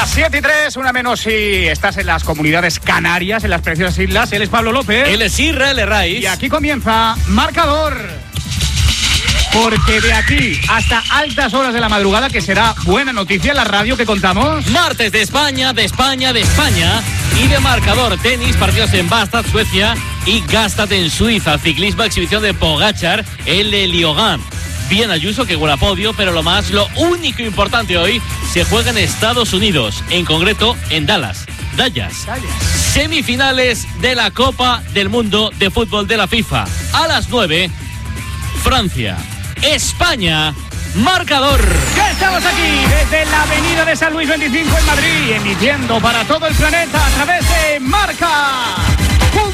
Las 7:03, una menos si estás en las comunidades canarias, en las preciosas islas. Él es Pablo López. Él es Israel Raiz. Y aquí comienza Marcador. Porque de aquí hasta altas horas de la madrugada, que será buena noticia en la radio que contamos. Martes de España, de España, de España. Y de Marcador, tenis, partidos en Bastad, Suecia. Y Gastad en Suiza. Ciclismo, exhibición de Pogačar, el de Liogan. Bien Ayuso, que huele a podio, pero lo único importante hoy se juega en Estados Unidos, en concreto en Dallas. Semifinales de la Copa del Mundo de Fútbol de la FIFA. A las 9, Francia, España, Marcador. Ya estamos aquí desde la avenida de San Luis 25 en Madrid, emitiendo para todo el planeta a través de Marca.com.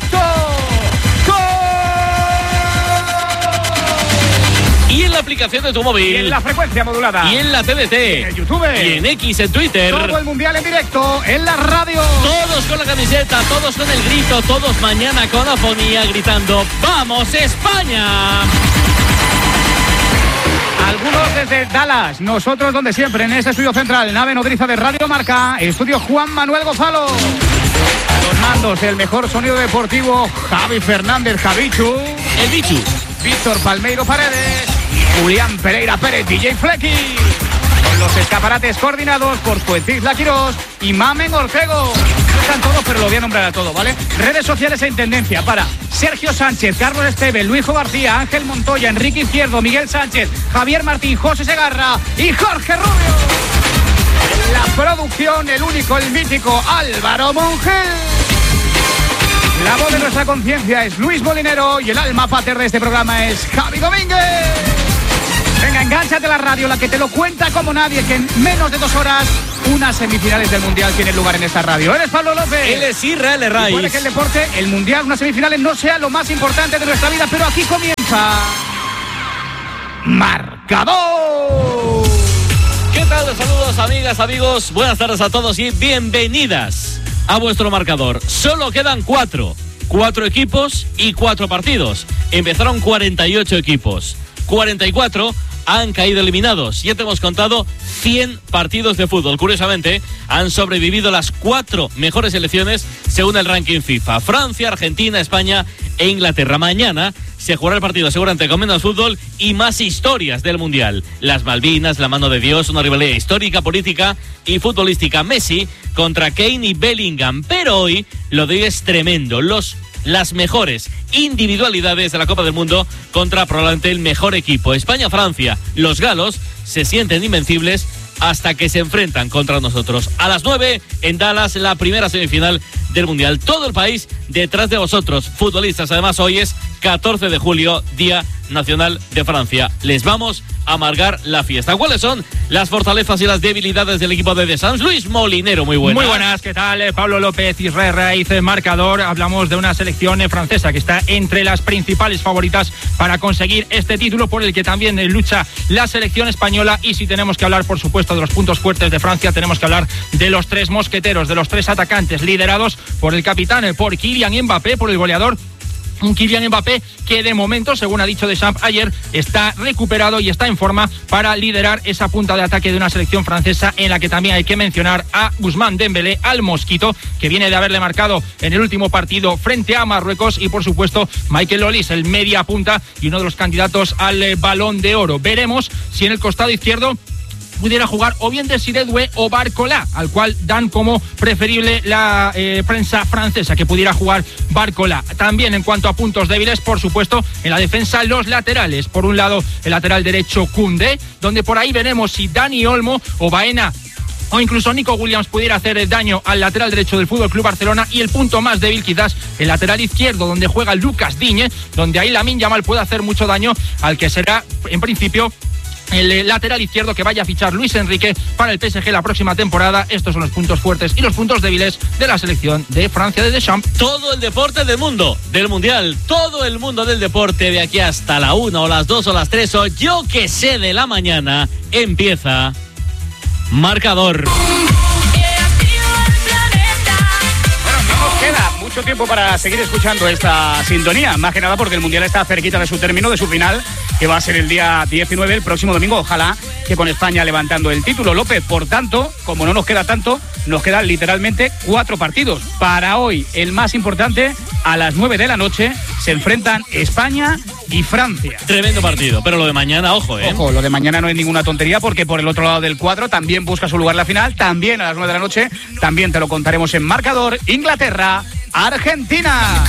Y en la aplicación de tu móvil. Y en la frecuencia modulada. Y en la TDT. Y en el YouTube. Y en X, en Twitter. Todo el mundial en directo en la radio. Todos con la camiseta, todos con el grito, todos mañana con afonía gritando ¡Vamos España! Algunos desde Dallas, nosotros donde siempre, en este estudio central, nave nodriza de Radio Marca, estudio Juan Manuel Gonzalo. A los mandos, el mejor sonido deportivo, Javi Fernández, Javichu. El Bichu. Víctor Palmeiro Paredes. Julián Pereira Pérez, DJ Flecky. Con los escaparates coordinados por Fuentisla Quirós y Mamen Ortego. No están todos, pero lo voy a nombrar a todo, ¿vale? Redes sociales en tendencia para Sergio Sánchez, Carlos Esteve, Luijo García, Ángel Montoya, Enrique Izquierdo, Miguel Sánchez, Javier Martín, José Segarra y Jorge Rubio. En la producción, el único, el mítico Álvaro Monge. La voz de nuestra conciencia es Luis Molinero y el alma pater de este programa es Javi Domínguez. Venga, engánchate a la radio, la que te lo cuenta como nadie, que en menos de 2 horas unas semifinales del Mundial tienen lugar en esta radio. Eres Pablo López. Él es Israel Raiz. Puede que el deporte, el Mundial, unas semifinales no sea lo más importante de nuestra vida, pero aquí comienza Marcador. ¿Qué tal? Saludos, amigas, amigos. Buenas tardes a todos y bienvenidas a vuestro Marcador. Solo quedan 4 equipos y 4 partidos. Empezaron 48 equipos. 44 han caído eliminados. Ya te hemos contado 100 partidos de fútbol. Curiosamente, han sobrevivido las 4 mejores selecciones según el ranking FIFA. Francia, Argentina, España e Inglaterra. Mañana se jugará el partido seguramente con menos fútbol y más historias del Mundial. Las Malvinas, la mano de Dios, una rivalidad histórica, política y futbolística. Messi contra Kane y Bellingham. Pero hoy lo de hoy es tremendo. Las mejores individualidades de la Copa del Mundo contra probablemente el mejor equipo. España-Francia, los galos se sienten invencibles hasta que se enfrentan contra nosotros. A las 9 en Dallas, la primera semifinal del Mundial. Todo el país detrás de vosotros, futbolistas. Además, hoy es 14 de julio, Día Nacional de Francia. Les vamos a amargar la fiesta. ¿Cuáles son las fortalezas y las debilidades del equipo de The Suns? Luis Molinero, muy buenas. Muy buenas, ¿qué tal? Pablo López, Israel Raiz, Marcador. Hablamos de una selección francesa que está entre las principales favoritas para conseguir este título, por el que también lucha la selección española. Y si tenemos que hablar, por supuesto, de los puntos fuertes de Francia, tenemos que hablar de los 3 mosqueteros, de los 3 atacantes liderados por el capitán, por Kylian Mbappé, por el goleador. Un Kylian Mbappé que de momento, según ha dicho Deschamps ayer, está recuperado y está en forma para liderar esa punta de ataque de una selección francesa, en la que también hay que mencionar a Ousmane Dembélé, al Mosquito, que viene de haberle marcado en el último partido frente a Marruecos, y por supuesto Michael Olise, el media punta y uno de los candidatos al Balón de Oro. Veremos si en el costado izquierdo pudiera jugar o bien Desiré Doué o Barcola, al cual dan como preferible la prensa francesa, que pudiera jugar Barcola. También en cuanto a puntos débiles, por supuesto, en la defensa los laterales. Por un lado, el lateral derecho Koundé, donde por ahí veremos si Dani Olmo o Baena o incluso Nico Williams pudiera hacer daño al lateral derecho del FC Barcelona. Y el punto más débil, quizás el lateral izquierdo, donde juega Lucas Digne, donde ahí Lamine Yamal puede hacer mucho daño al que será, en principio, el lateral izquierdo que vaya a fichar Luis Enrique para el PSG la próxima temporada. Estos son los puntos fuertes y los puntos débiles de la selección de Francia de Deschamps. Todo el deporte del mundo, del Mundial, todo el mundo del deporte, de aquí hasta la 1 o las 2 o las 3 o yo que sé de la mañana, empieza Marcador. Bueno, no nos queda mucho tiempo para seguir escuchando esta sintonía, más que nada porque el Mundial está cerquita de su término, de su final, que va a ser el día 19, el próximo domingo, ojalá que con España levantando el título. López, por tanto, como no nos queda tanto, nos quedan literalmente 4 partidos. Para hoy, el más importante, a las 9 de la noche, se enfrentan España y Francia. Tremendo partido, pero lo de mañana, ojo, Ojo, lo de mañana no es ninguna tontería, porque por el otro lado del cuadro también busca su lugar en la final, también a las 9 de la noche, también te lo contaremos en marcador, Inglaterra, Argentina.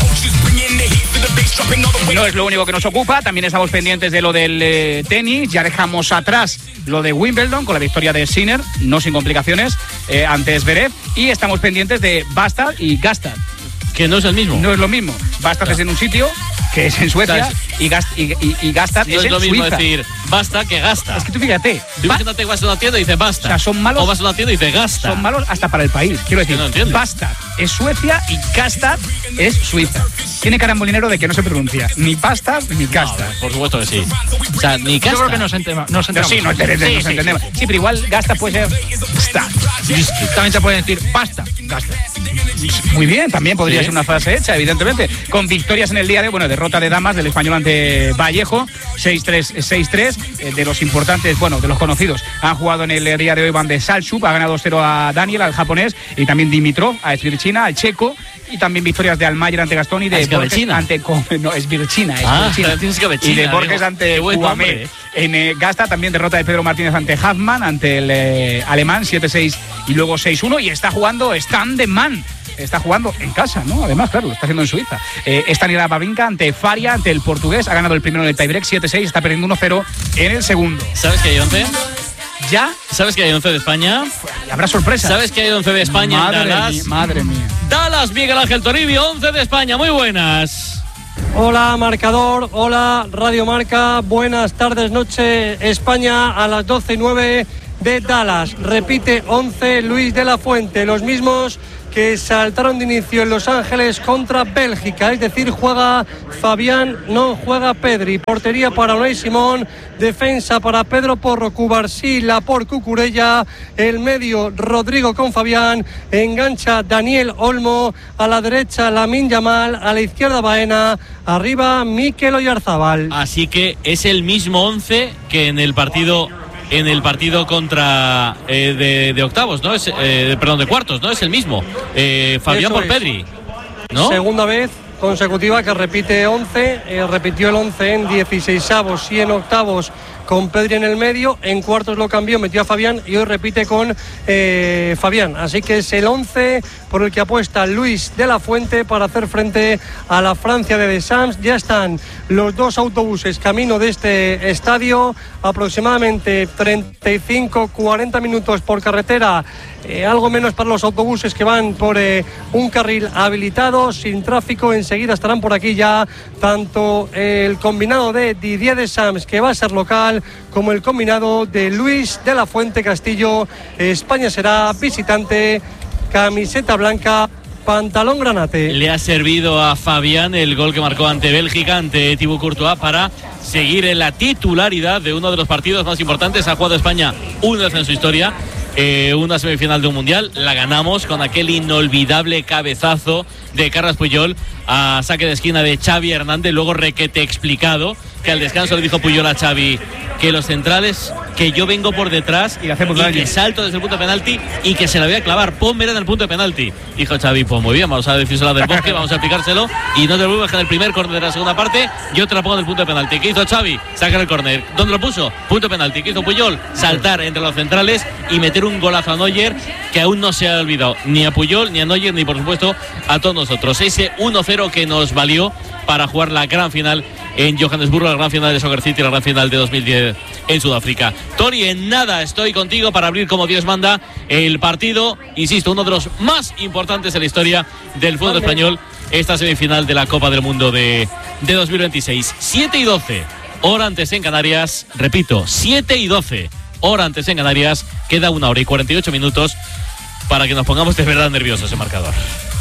No es lo único que nos ocupa, también estamos pendientes de lo del tenis, ya dejamos atrás lo de Wimbledon con la victoria de Sinner, no sin complicaciones, ante Zverev, y estamos pendientes de Bastad y Gastad. Que no es el mismo. No es lo mismo. Bastad es en un sitio, que es en Suecia, y Gastad no es en lo mismo Suiza. Decir basta que gasta. Es que tú fíjate. Imagínate que vas a una tienda y dices basta. O sea, son malos. O vas a una tienda y dices gasta. Son malos hasta para el país. Quiero decir, no entiendo. Bastad es Suecia y Gastad es Suiza. Tiene carambolinero de que no se pronuncia ni Bastad ni Gastad. No, por supuesto que sí. O sea, ni Yo gasta. creo que nos entendemos. Sí, nos entendemos. Sí, pero igual Gastad puede ser Gastad. También se puede decir basta, gasta. Muy bien, también podría Sí. ser una frase hecha, evidentemente. Con victorias en el día de, bueno, derrota de damas del español ante Vallejo, 6-3, 6-3, de los importantes, bueno, de los conocidos. Han jugado en el día de hoy Van de Salchuk, ha ganado 2-0 a Daniel, al japonés, y también Dimitrov, a Svirchina, al checo, y también victorias de Almayer ante Gastón y de Borges ante... No, Svirchina. Y de Borges ante Guamé. En Gasta también derrota de Pedro Martínez ante Huffman, ante el alemán, 7-6 y luego 6-1, y está jugando Stan de Man. Está jugando en casa, ¿no? Además, claro, lo está haciendo en Suiza. Stanislav Wawrinka ante Faria, ante el portugués. Ha ganado el primero en el tiebreak, 7-6. Está perdiendo 1-0 en el segundo. ¿Sabes que hay 11? ¿Ya? ¿Sabes que hay 11 de España? Habrá sorpresa. ¿Sabes que hay 11 de España en Dallas? Madre mía. Dallas, Miguel Ángel Toribio, 11 de España. Muy buenas. Hola marcador, hola Radio Marca, buenas tardes, noche España a las 12:09 de Dallas. Repite 11 Luis de la Fuente, los mismos que saltaron de inicio en Los Ángeles contra Bélgica, es decir, juega Fabián, no juega Pedri. Portería para Unai Simón, defensa para Pedro Porro, Cubarsí, Laporte, Cucurella, el medio Rodrigo con Fabián, engancha Daniel Olmo, a la derecha Lamine Yamal, a la izquierda Baena, arriba Mikel Oyarzabal. Así que es el mismo 11 que en el partido contra de octavos, ¿no? Perdón, de cuartos, ¿no? Es el mismo. Fabián Eso por es. Pedri, ¿no? Segunda vez consecutiva que repite 11, repitió el 11 en 16avos y en octavos con Pedri en el medio, en cuartos lo cambió, metió a Fabián y hoy repite con Fabián. Así que es el 11 por el que apuesta Luis de la Fuente para hacer frente a la Francia de Deschamps. Ya están los dos autobuses camino de este estadio, aproximadamente 35-40 minutos por carretera, algo menos para los autobuses que van por un carril habilitado, sin tráfico. Enseguida estarán por aquí ya tanto el combinado de Didier Deschamps, que va a ser local, como el combinado de Luis de la Fuente Castillo. España será visitante, camiseta blanca, pantalón granate. Le ha servido a Fabián el gol que marcó ante Bélgica, ante Thibaut Courtois, para seguir en la titularidad de uno de los partidos más importantes. Ha jugado España una vez en su historia, una semifinal de un mundial. La ganamos con aquel inolvidable cabezazo de Carles Puyol a saque de esquina de Xavi Hernández, luego requete explicado, que al descanso le dijo Puyol a Xavi que los centrales, que yo vengo por detrás y que salto desde el punto de penalti y que se la voy a clavar, ponme en el punto de penalti. Dijo Xavi, pues muy bien, vamos a decírselo del Bosque, vamos a explicárselo y no te vuelvas en el primer córner de la segunda parte, yo te la pongo en el punto de penalti. ¿Qué hizo Xavi? Sacar el córner. ¿Dónde lo puso? Punto de penalti. ¿Qué hizo Puyol? Saltar entre los centrales y meter un golazo a Neuer, que aún no se ha olvidado ni a Puyol, ni a Neuer, ni por supuesto a todos nosotros. Ese 1-0 que nos valió para jugar la gran final en Johannesburgo, la gran final de Soccer City, la gran final de 2010 en Sudáfrica. Tori, en nada estoy contigo para abrir como Dios manda el partido, insisto, uno de los más importantes en la historia del fútbol español, esta semifinal de la Copa del Mundo de 2026. 7:12, hora antes en Canarias, repito, 7:12, hora antes en Canarias, queda 1 hora y 48 minutos para que nos pongamos de verdad nerviosos en marcador.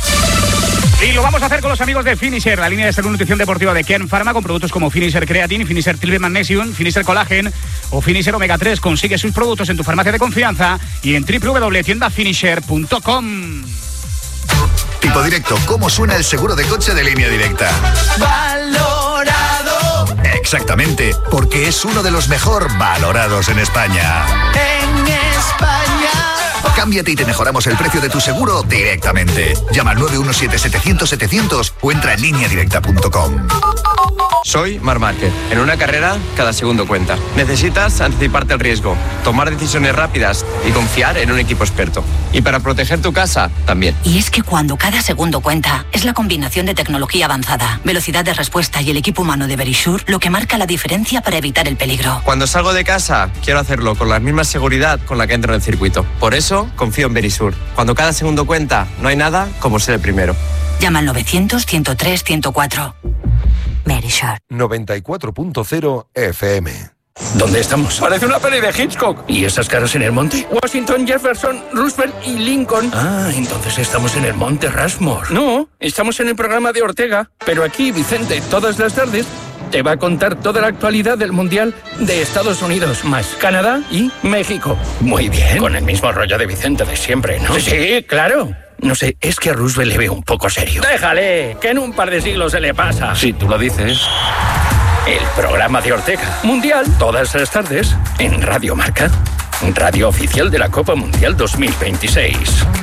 Y lo vamos a hacer con los amigos de Finisher, la línea de salud y nutrición deportiva de Kern Pharma, con productos como Finisher Creatine, Finisher Triple Magnesium, Finisher Collagen o Finisher Omega 3. Consigue sus productos en tu farmacia de confianza y en www.tiendafinisher.com. Tipo Directo, ¿cómo suena el seguro de coche de Línea Directa? Valorado. Exactamente, porque es uno de los mejor valorados en España. En España. Cámbiate y te mejoramos el precio de tu seguro directamente. Llama al 917-700-700 o entra en lineadirecta.com. Soy Marc Márquez. En una carrera, cada segundo cuenta. Necesitas anticiparte al riesgo, tomar decisiones rápidas y confiar en un equipo experto. Y para proteger tu casa, también. Y es que cuando cada segundo cuenta, es la combinación de tecnología avanzada, velocidad de respuesta y el equipo humano de Verisure lo que marca la diferencia para evitar el peligro. Cuando salgo de casa, quiero hacerlo con la misma seguridad con la que entro en el circuito. Por eso, confío en Verisure. Cuando cada segundo cuenta, no hay nada como ser el primero. Llama al 900-103-104. Verisure. 94.0 FM. ¿Dónde estamos? Parece una peli de Hitchcock. ¿Y esas caras en el monte? Washington, Jefferson, Roosevelt y Lincoln. Ah, entonces estamos en el monte Rushmore. No, estamos en el programa de Ortega. Pero aquí, Vicente, todas las tardes te va a contar toda la actualidad del Mundial de Estados Unidos, más Canadá y México. Muy bien. Con el mismo rollo de Vicente de siempre, ¿no? Sí, claro. No sé, es que a Roosevelt le veo un poco serio. ¡Déjale! Que en un par de siglos se le pasa. Si tú lo dices. El programa de Ortega. Mundial, todas las tardes, en Radio Marca. Radio oficial de la Copa Mundial 2026.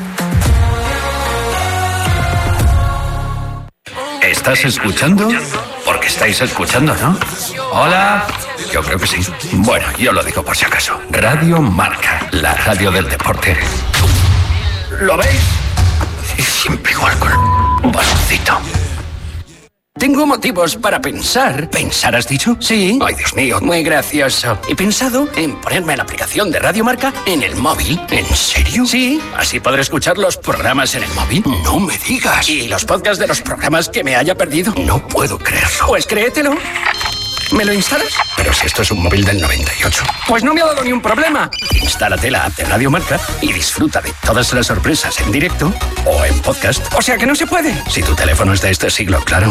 ¿Estás escuchando? Porque estáis escuchando, ¿no? Hola. Yo creo que sí. Bueno, yo lo digo por si acaso. Radio Marca, la radio del deporte. ¿Lo veis? Siempre igual con un baloncito. Tengo motivos para pensar. ¿Pensar has dicho? Sí. Ay, Dios mío, muy gracioso. He pensado en ponerme la aplicación de Radio Marca en el móvil. ¿En serio? Sí. Así podré escuchar los programas en el móvil. No me digas. ¿Y los podcasts de los programas que me haya perdido? No puedo creerlo. Pues créetelo. ¿Me lo instalas? Pero si esto es un móvil del 98. Pues no me ha dado ni un problema. Instálate la app de Radio Marca y disfruta de todas las sorpresas en directo o en podcast. O sea que no se puede. Si tu teléfono es de este siglo, claro.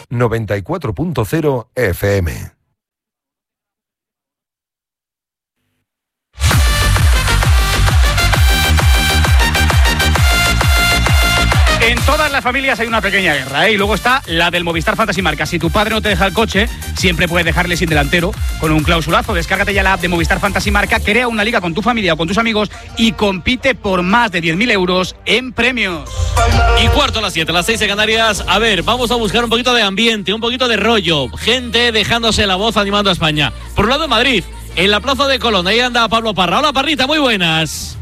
94.0 FM. En todas las familias hay una pequeña guerra, ¿eh? Y luego está la del Movistar Fantasy Marca. Si tu padre no te deja el coche, siempre puedes dejarle sin delantero con un clausulazo. Descárgate ya la app de Movistar Fantasy Marca, crea una liga con tu familia o con tus amigos y compite por más de 10.000 euros en premios. Y cuarto a las 7, las 6 de Canarias. A ver, vamos a buscar un poquito de ambiente, un poquito de rollo. Gente dejándose la voz animando a España. Por un lado en Madrid, en la Plaza de Colón, ahí anda Pablo Parra. Hola, Parrita, muy buenas.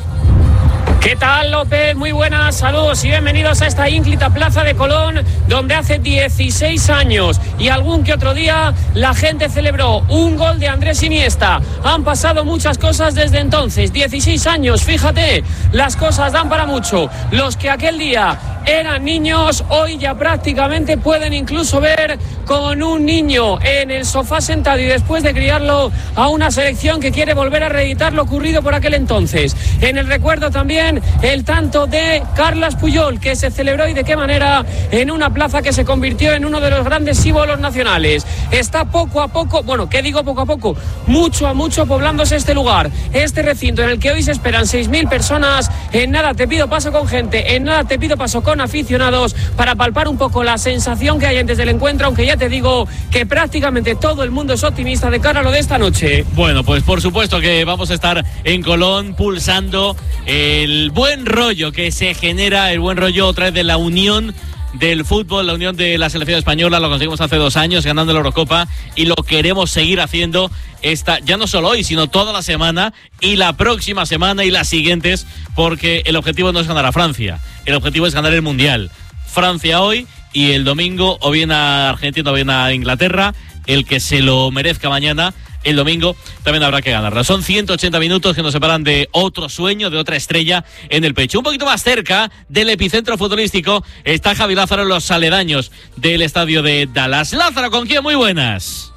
¿Qué tal, López? Muy buenas, saludos y bienvenidos a esta ínclita Plaza de Colón, donde hace 16 años y algún que otro día la gente celebró un gol de Andrés Iniesta. Han pasado muchas cosas desde entonces, 16 años, fíjate, las cosas dan para mucho. Los que aquel día eran niños, hoy ya prácticamente pueden incluso ver con un niño en el sofá sentado y después de criarlo a una selección que quiere volver a reeditar lo ocurrido por aquel entonces. En el recuerdo también el tanto de Carles Puyol, que se celebró y de qué manera en una plaza que se convirtió en uno de los grandes símbolos nacionales. Está poco a poco, bueno, ¿qué digo poco a poco? Mucho a mucho poblándose este lugar, este recinto en el que hoy se esperan 6.000 personas. En nada te pido paso con gente, en nada te pido paso con aficionados para palpar un poco la sensación que hay antes del encuentro, aunque ya te digo que prácticamente todo el mundo es optimista de cara a lo de esta noche. Bueno, pues por supuesto que vamos a estar en Colón pulsando el buen rollo que se genera, el buen rollo otra vez de la unión del fútbol, la unión de la selección española. Lo conseguimos hace 2 años ganando la Eurocopa y lo queremos seguir haciendo ya no solo hoy, sino toda la semana y la próxima semana y las siguientes, porque el objetivo no es ganar a Francia, el objetivo es ganar el Mundial. Francia hoy y el domingo o bien a Argentina o bien a Inglaterra, el que se lo merezca mañana. El domingo también habrá que ganarla. Son 180 minutos que nos separan de otro sueño, de otra estrella en el pecho. Un poquito más cerca del epicentro futbolístico está Javi Lázaro en los aledaños del estadio de Dallas. Lázaro, ¿con quién? Muy buenas.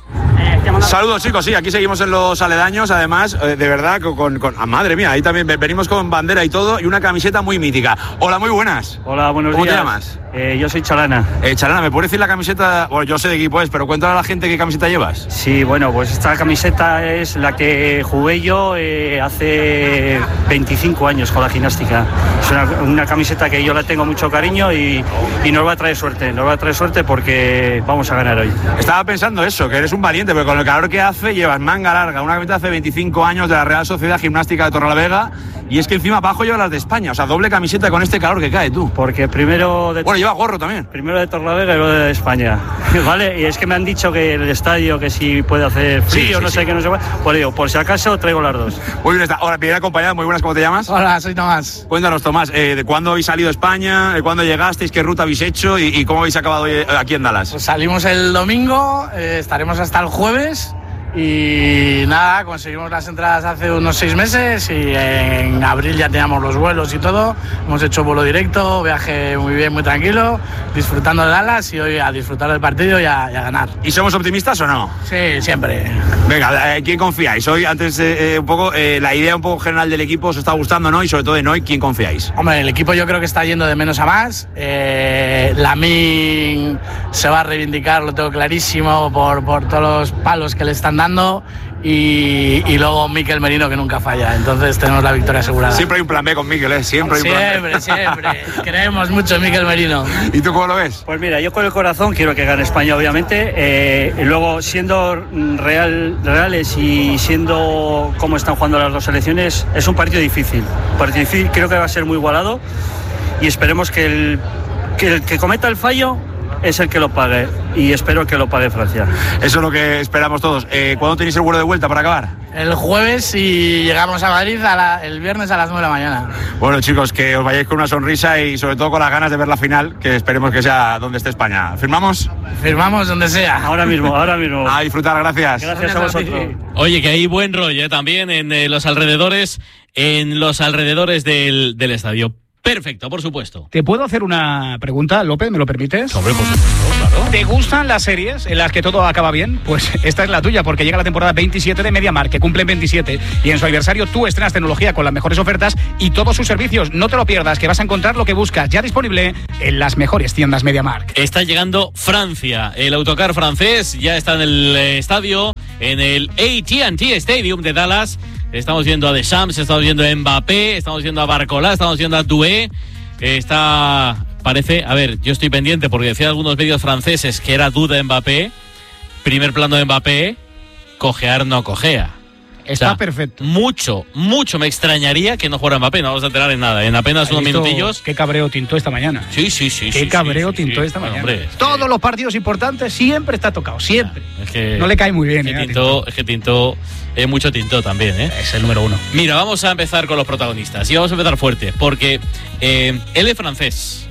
Saludos, chicos, sí, aquí seguimos en los aledaños, además, de verdad, madre mía, ahí también venimos con bandera y todo, y una camiseta muy mítica. Hola, muy buenas. Hola, buenos días. ¿Cómo te llamas? Yo soy Chalana. Chalana, ¿me puedes decir la camiseta? Bueno, yo sé de equipo es, pero cuéntale a la gente qué camiseta llevas. Sí, bueno, pues esta camiseta es la que jugué yo hace 25 años con la gimnástica. Es una camiseta que yo le tengo mucho cariño y nos va a traer suerte porque vamos a ganar hoy. Estaba pensando eso, que eres un valiente, pero con el calor que hace llevas manga larga, una camiseta hace 25 años de la Real Sociedad Gimnástica de Torrelavega, y es que encima abajo llevas las de España, o sea, doble camiseta con este calor que cae, tú. Porque primero... Bueno, lleva gorro también. Primero de Torrelavega y luego de España, ¿vale? Y es que me han dicho que el estadio, que si puede hacer frío, no sé qué, no sé cuál. Pues digo, por si acaso traigo las dos. Muy bien, ahora viene acompañado, muy buenas, ¿cómo te llamas? Hola, soy Tomás. Cuéntanos, Tomás, ¿de cuándo habéis salido a España? ¿De cuándo llegasteis? ¿Qué ruta habéis hecho? ¿Y cómo habéis acabado hoy aquí en Dallas? Pues salimos el domingo, estaremos hasta el jueves. Y nada, conseguimos las entradas hace unos 6 meses y en abril ya teníamos los vuelos y todo. Hemos hecho vuelo directo, viaje muy bien, muy tranquilo, disfrutando de Dallas y hoy a disfrutar del partido y a ganar. ¿Y somos optimistas o no? Sí, siempre. Venga, ¿quién confiáis? Hoy, antes un poco, la idea un poco general del equipo os está gustando, ¿no? Y sobre todo en hoy, ¿quién confiáis? Hombre, el equipo yo creo que está yendo de menos a más. Lamine se va a reivindicar, lo tengo clarísimo, por todos los palos que le están dando, y luego Mikel Merino, que nunca falla, entonces tenemos la victoria asegurada. Siempre hay un plan B con Mikel, ¿eh? Siempre. Creemos mucho en Mikel Merino. ¿Y tú cómo lo ves? Pues mira, yo con el corazón quiero que gane España, obviamente. Luego, siendo reales y siendo cómo están jugando las dos selecciones, es un partido difícil. Creo que va a ser muy igualado y esperemos que el que cometa el fallo es el que lo pague, y espero que lo pague Francia. Eso es lo que esperamos todos. ¿Cuándo tenéis el vuelo de vuelta para acabar? El jueves, y llegamos a Madrid el viernes a las 9 de la mañana. Bueno, chicos, que os vayáis con una sonrisa y sobre todo con las ganas de ver la final, que esperemos que sea donde esté España. ¿Firmamos? Firmamos donde sea. Ahora mismo. A disfrutar, gracias. Gracias a vosotros. Oye, que hay buen rollo también en los alrededores del estadio. Perfecto, por supuesto. ¿Te puedo hacer una pregunta, López? ¿Me lo permites? Hombre, por supuesto, claro. ¿Te gustan las series en las que todo acaba bien? Pues esta es la tuya, porque llega la temporada 27 de MediaMarkt, que cumple 27, y en su aniversario tú estrenas tecnología con las mejores ofertas y todos sus servicios. No te lo pierdas, que vas a encontrar lo que buscas, ya disponible en las mejores tiendas MediaMarkt. Está llegando Francia. El autocar francés ya está en el estadio, en el AT&T Stadium de Dallas. Estamos viendo a Deschamps, estamos viendo a Mbappé, estamos viendo a Barcola, estamos viendo a Doué. Parece, a ver, yo estoy pendiente porque decían algunos medios franceses que era duda Mbappé. Primer plano de Mbappé, cojear no cojea. Está perfecto. Mucho me extrañaría que no jugara Mbappé, no vamos a enterar en nada. En apenas unos minutillos. Qué cabreo tintó esta mañana. Sí. Qué cabreo tintó esta mañana. Hombre, todos los partidos importantes siempre está tocado, siempre. Es que no le cae muy bien. Es que Tintó es mucho Tintó también, ¿eh? Es el número 1. Mira, vamos a empezar con los protagonistas y vamos a empezar fuerte, porque él es francés.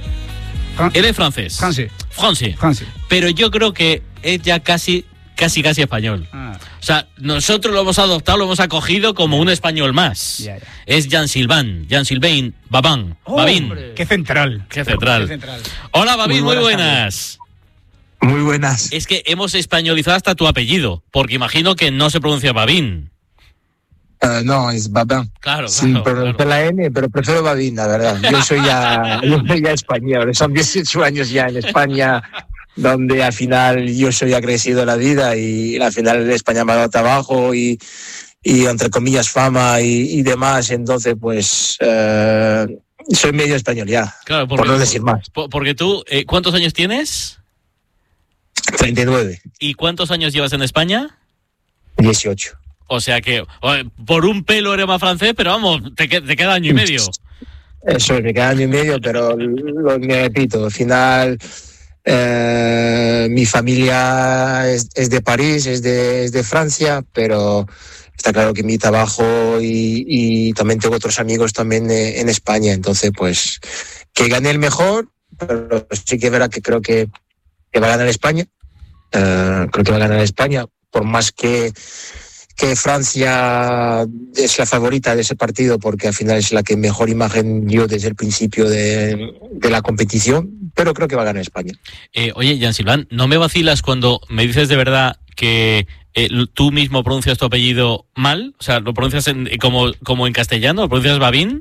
Francés. Pero yo creo que es ya casi español. O sea, nosotros lo hemos adoptado, lo hemos acogido como un español más. Ya. Es Jean-Sylvain Babin. Babin. Qué central. Hola, Babin, muy buenas. Muy buenas. Es que hemos españolizado hasta tu apellido, porque imagino que no se pronuncia Babin. No, es Babin. Claro. Sí, pronuncia la N, pero prefiero Babin, la verdad. Yo soy ya español. Son 18 años ya en España, donde al final yo soy crecido la vida y al final en España me ha dado trabajo y entre comillas fama y demás. Entonces, pues soy medio español ya, claro, por no decir más. Porque tú, ¿cuántos años tienes? 39. ¿Y cuántos años llevas en España? 18. O sea que por un pelo eres más francés, pero vamos, te queda año y medio. Eso, me queda año y medio, pero me repito, al final mi familia es de París, es de Francia, pero está claro que mi trabajo y también tengo otros amigos también en España, entonces pues que gane el mejor, pero sí que verá que creo que va a ganar España. Creo que va a ganar España, por más que Francia es la favorita de ese partido, porque al final es la que mejor imagen dio desde el principio de la competición, pero creo que va a ganar España. Oye, Jan Silván, ¿no me vacilas cuando me dices de verdad que tú mismo pronuncias tu apellido mal? O sea, ¿lo pronuncias como en castellano? ¿Lo pronuncias Babín?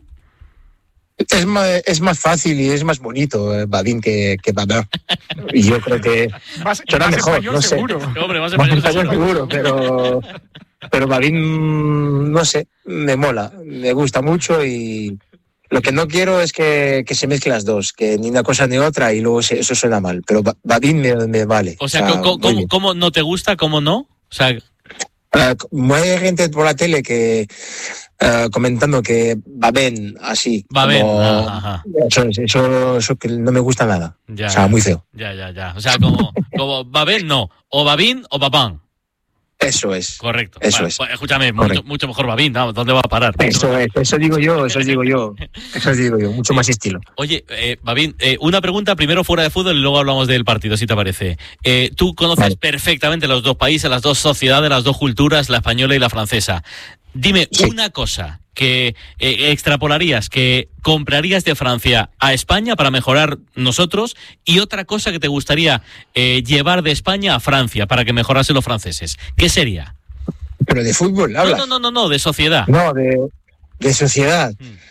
Es más fácil y es más bonito Babín que Babin. Y yo creo que suena mejor, no sé. Seguro. Hombre, más español seguro, pero Babín, no sé, me mola, me gusta mucho y lo que no quiero es que se mezclen las dos, que ni una cosa ni otra y luego eso suena mal, pero Babín me vale. O sea, ¿cómo no te gusta? ¿Cómo no? O sea... hay gente por la tele que comentando que Babén así. Babén, ajá. Eso que no me gusta nada. Ya, o sea, muy feo. Ya. O sea, como Babén no. O Babín o Babán. Eso es. Correcto. Eso vale, es. Pues, escúchame, mucho mejor Babín, ¿no? ¿Dónde va a parar? Eso digo yo. Mucho más estilo. Oye, Babín, una pregunta primero fuera de fútbol y luego hablamos del partido, si te parece. Tú conoces perfectamente los dos países, las dos sociedades, las dos culturas, la española y la francesa. Dime una cosa que extrapolarías, que comprarías de Francia a España para mejorar nosotros y otra cosa que te gustaría llevar de España a Francia para que mejorasen los franceses. ¿Qué sería? ¿Pero de fútbol hablas? No, de sociedad. No, de sociedad.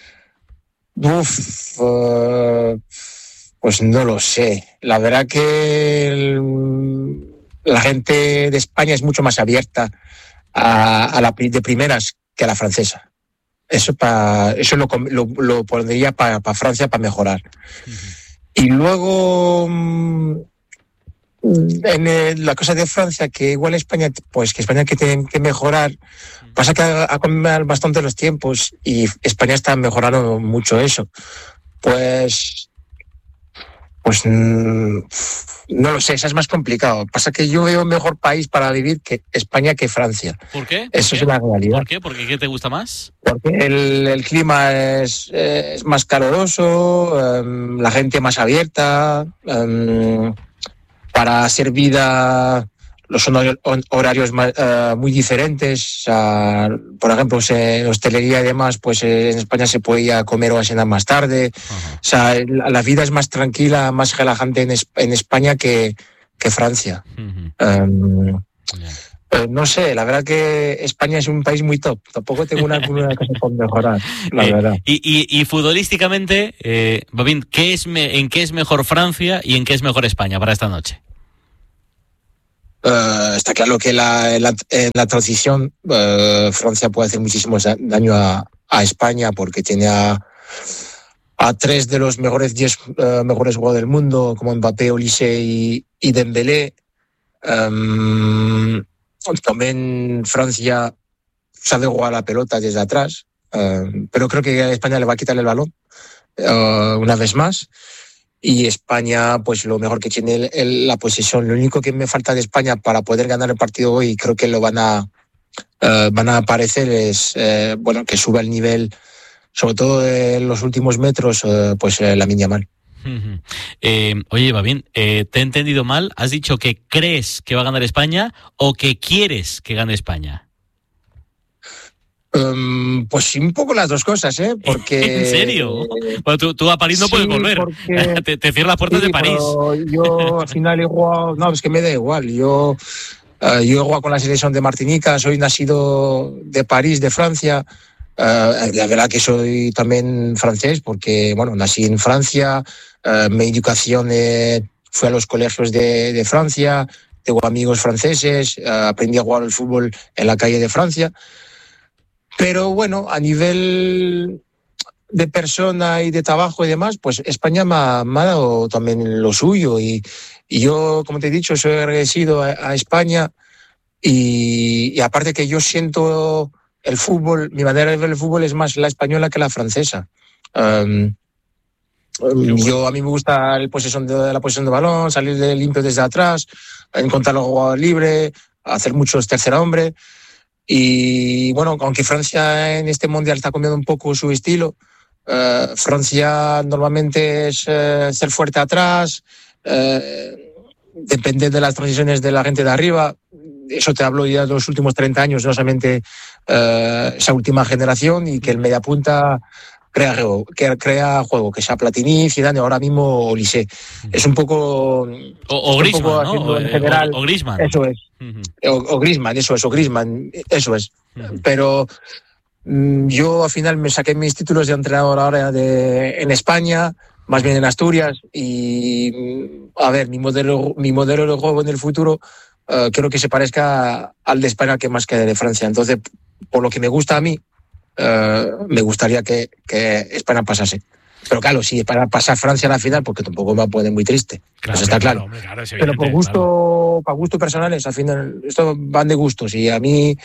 Pues no lo sé. La verdad que la gente de España es mucho más abierta a la de primeras que a la francesa. Eso lo pondría para Francia para mejorar. Y luego la cosa de Francia, que igual España, pues que España tiene que mejorar. Pasa que ha cambiado bastante los tiempos y España está mejorando mucho eso. Pues no lo sé, eso es más complicado. Pasa que yo veo un mejor país para vivir que España que Francia. ¿Por qué? Eso es la realidad. ¿Por qué? ¿Porque qué te gusta más? Porque el clima es más caluroso, la gente más abierta, para hacer vida los horarios muy diferentes. Por ejemplo, en hostelería y demás, pues en España se puede ir a comer o a cenar más tarde. O sea, la vida es más tranquila, más relajante en España que Francia. No sé, la verdad que España es un país muy top. Tampoco tengo una cosa por mejorar, la verdad. Y futbolísticamente, Babín, ¿en qué es mejor Francia y en qué es mejor España para esta noche? Está claro que en la transición Francia puede hacer muchísimo daño a España porque tiene a 3 de los mejores 10 mejores jugadores del mundo, como Mbappé, Olise y Dembélé. También Francia sabe jugar la pelota desde atrás, pero creo que a España le va a quitar el balón una vez más. Y España, pues lo mejor que tiene la posesión. Lo único que me falta de España para poder ganar el partido hoy, y creo que lo van a aparecer, es que suba el nivel, sobre todo en los últimos metros, Lamine Yamal. Oye, Babín, ¿te he entendido mal? ¿Has dicho que crees que va a ganar España o que quieres que gane España? Pues un poco las dos cosas, porque... ¿En serio? Bueno, tú a París no puedes volver. Porque... te cierran las puertas de París. Yo al final he jugado... No, es que me da igual. Yo he jugado con la selección de Martinica, soy nacido de París, de Francia. La verdad que soy también francés porque, nací en Francia. Mi educación fue a los colegios de Francia. Tengo amigos franceses. Aprendí a jugar al fútbol en la calle de Francia. Pero a nivel de persona y de trabajo y demás, pues España me ha dado también lo suyo. Y yo, como te he dicho, soy agradecido a España. Y aparte que yo siento el fútbol, mi manera de ver el fútbol es más la española que la francesa. A mí me gusta la posesión de balón, salir de limpio desde atrás, encontrar los jugadores libres, hacer muchos tercer hombre. Y aunque Francia en este mundial está cambiando un poco su estilo, Francia normalmente es ser fuerte atrás, depender de las transiciones de la gente de arriba. Eso te hablo ya de los últimos 30 años, no solamente esa última generación, y que el mediapunta crea juego, que sea Platini, Zidane, ahora mismo Olise. Es un poco... O Griezmann, ¿no? En general, o Griezmann. Eso es. O Griezmann, eso es. Pero yo al final me saqué mis títulos de entrenador ahora en España, más bien en Asturias, y a ver, mi modelo de juego en el futuro creo que se parezca al de España que más que de Francia. Entonces, por lo que me gusta a mí, me gustaría que España pasase. Pero claro, si para pasar Francia a la final, porque tampoco me pone muy triste. Claro, eso está claro. Hombre, claro, pero por gusto, para gustos personales, al final, esto van de gustos. Y a mí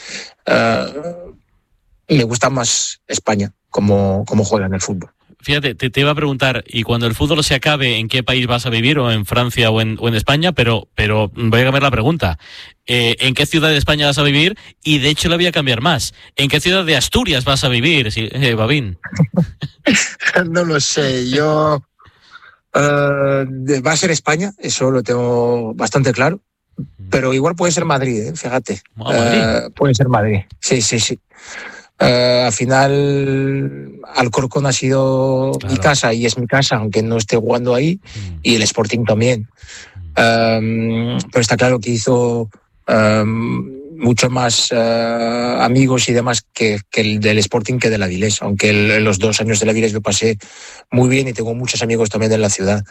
me gusta más España, como juega en el fútbol. Fíjate, te iba a preguntar, y cuando el fútbol se acabe, ¿en qué país vas a vivir? ¿O en Francia o en España? Pero voy a cambiar la pregunta. ¿En qué ciudad de España vas a vivir? Y de hecho la voy a cambiar más. ¿En qué ciudad de Asturias vas a vivir, Babín? No lo sé. Yo... va a ser España, eso lo tengo bastante claro. Pero igual puede ser Madrid, fíjate. ¿Madrid? Puede ser Madrid, sí. Al final Alcorcón ha sido mi casa y es mi casa, aunque no esté jugando ahí, y el Sporting también. Pero está claro que hizo mucho más amigos y demás que el del Sporting que de la Avilés, aunque los 2 años de la Avilés lo pasé muy bien y tengo muchos amigos también en la ciudad.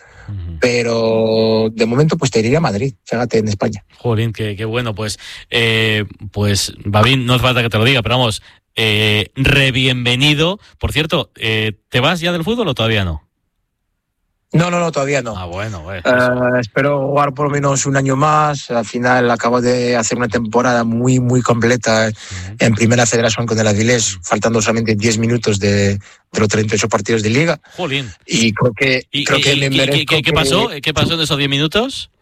Pero de momento pues te iría a Madrid, fíjate, en España. Jolín, qué bueno. Pues Babín, no hace falta que te lo diga, pero vamos, bienvenido. Por cierto, ¿te vas ya del fútbol o todavía no? No, todavía no. Bueno. Espero jugar por lo menos un año más. Al final acabo de hacer una temporada muy, muy completa en Primera Federación con el Avilés, faltando solamente 10 minutos de los 38 partidos de Liga. Jolín. Y creo que me merezco. ¿Qué pasó? ¿Qué pasó en esos 10 minutos?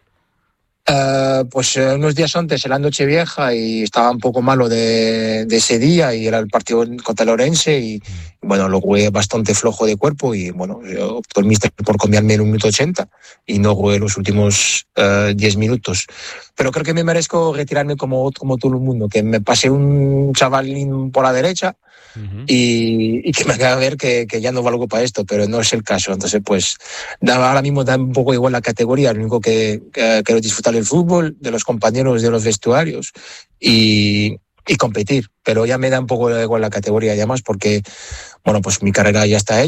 Pues unos días antes era Nochevieja y estaba un poco malo de ese día y era el partido contra el Orense y bueno, lo jugué bastante flojo de cuerpo y bueno, optó el míster por cambiarme en 1 minuto 80 y no jugué los últimos 10 minutos. Pero creo que me merezco retirarme como todo el mundo, que me pasé un chavalín por la derecha y que me haga ver que ya no valgo para esto, pero no es el caso. Entonces pues ahora mismo da un poco igual la categoría, lo único que quiero disfrutar del fútbol, de los compañeros, de los vestuarios y competir, pero ya me da un poco igual la categoría ya más porque bueno, pues mi carrera ya está hecha.